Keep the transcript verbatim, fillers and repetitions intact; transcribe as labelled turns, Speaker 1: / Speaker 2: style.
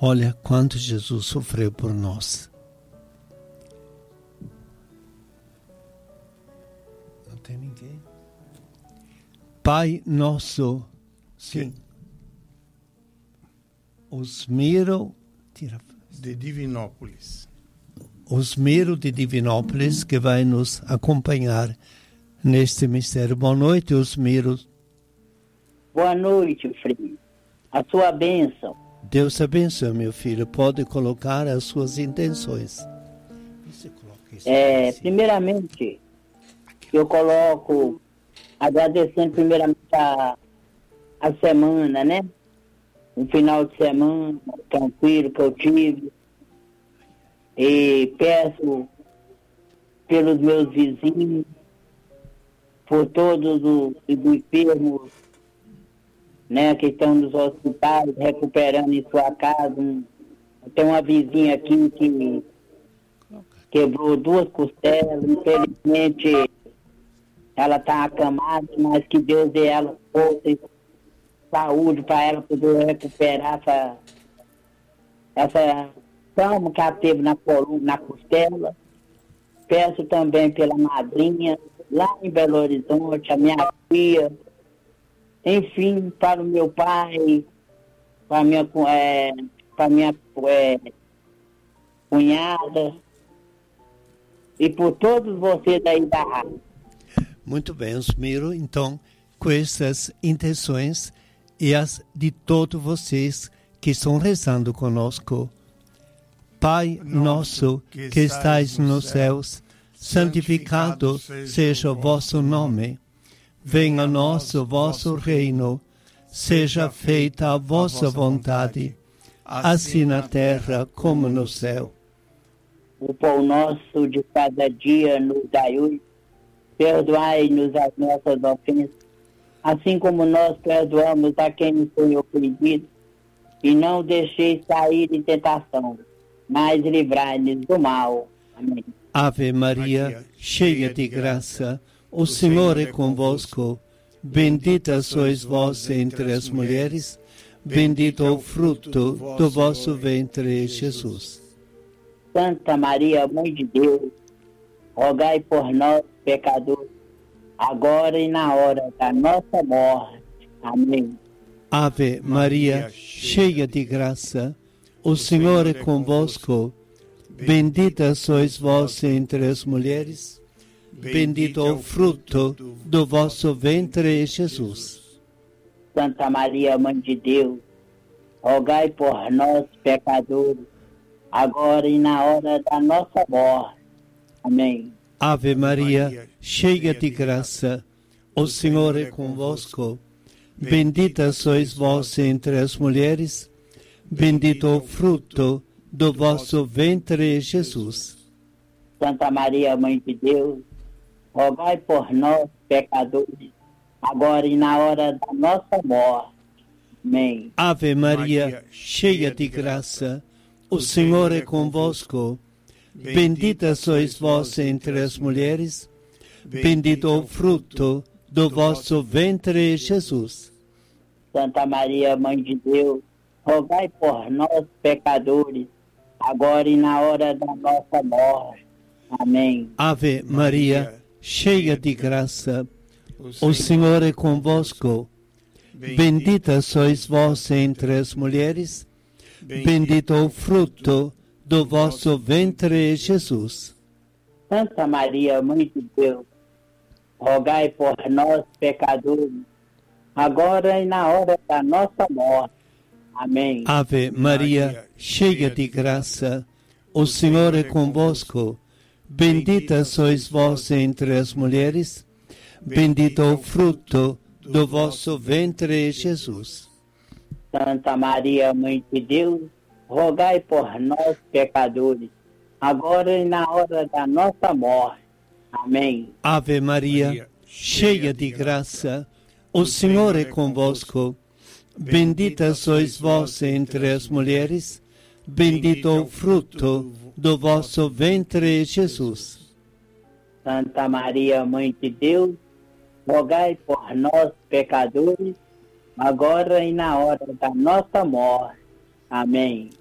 Speaker 1: Olha quanto Jesus sofreu por nós. Não tem ninguém? Pai nosso, sim. Osmiro tira,
Speaker 2: de Divinópolis.
Speaker 1: Osmiro de Divinópolis, que vai nos acompanhar neste mistério. Boa noite, Osmiro.
Speaker 3: Boa noite, filho. A sua bênção.
Speaker 1: Deus abençoe, meu filho. Pode colocar as suas intenções.
Speaker 3: É, primeiramente, eu coloco, agradecendo primeiramente a, a semana, né? Um final de semana tranquilo que eu tive. E peço pelos meus vizinhos, por todos os enfermos, né, que estão nos hospitais, recuperando em sua casa. Tem uma vizinha aqui que quebrou duas costelas, infelizmente ela está acamada, mas que Deus dê ela força e saúde para ela poder recuperar essa, essa trauma que ela teve na coluna, na costela. Peço também pela madrinha, lá em Belo Horizonte, a minha tia, enfim, para o meu pai, para a minha, é, para minha é, cunhada e por todos vocês aí da rádio.
Speaker 1: Muito bem, Osmiro. Então, com essas intenções e as de todos vocês que estão rezando conosco. Pai nosso que estais nos céus, santificado seja o vosso nome. Venha a nós o vosso reino, seja feita a vossa vontade, assim na terra como no céu.
Speaker 3: O pão nosso de cada dia nos dai hoje, perdoai-nos as nossas ofensas, assim como nós perdoamos a quem nos foi ofendido, e não deixeis cair em tentação, mas livrai-nos do mal. Amém.
Speaker 1: Ave Maria, cheia de graça, o Senhor é convosco. Bendita sois vós entre as mulheres, bendito o fruto do vosso ventre, Jesus.
Speaker 3: Santa Maria, Mãe de Deus, rogai por nós, pecadores, agora e na hora da nossa morte. Amém.
Speaker 1: Ave Maria, cheia de graça, o Senhor é convosco. Bendita sois vós entre as mulheres, bendito o fruto do vosso ventre, Jesus.
Speaker 3: Santa Maria, Mãe de Deus, rogai por nós, pecadores, agora e na hora da nossa morte. Amém.
Speaker 1: Ave Maria, cheia de graça, o Senhor é convosco. Bendita sois vós entre as mulheres, bendito o fruto do vosso ventre, Jesus.
Speaker 3: Santa Maria, Mãe de Deus, rogai por nós, pecadores, agora e na hora da nossa morte. Amém.
Speaker 1: Ave Maria, cheia de graça, o Senhor é convosco. Bendita sois vós entre as mulheres, bendito o fruto do vosso ventre, Jesus.
Speaker 3: Santa Maria, Mãe de Deus, rogai por nós, pecadores, agora e na hora da nossa morte. Amém.
Speaker 1: Ave Maria, cheia de graça, o Senhor é convosco. Bendita sois vós entre as mulheres, bendito o fruto do vosso ventre, Jesus.
Speaker 3: Santa Maria, Mãe de Deus, rogai por nós, pecadores, agora e na hora da nossa morte. Amém.
Speaker 1: Ave Maria, cheia de graça, o Senhor é convosco. Bendita sois vós entre as mulheres, bendito o fruto do vosso ventre, Jesus.
Speaker 3: Santa Maria, Mãe de Deus, rogai por nós, pecadores, agora e na hora da nossa morte. Amém.
Speaker 1: Ave Maria, cheia de graça, o Senhor é convosco. Bendita sois vós entre as mulheres, bendito o fruto do vosso ventre, Jesus.
Speaker 3: Santa Maria, Mãe de Deus, rogai por nós, pecadores, agora e na hora da nossa morte. Amém.